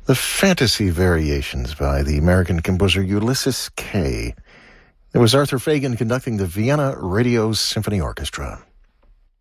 The Fantasy Variations by the American composer Ulysses Kay. There was Arthur Fagan conducting the Vienna Radio Symphony Orchestra.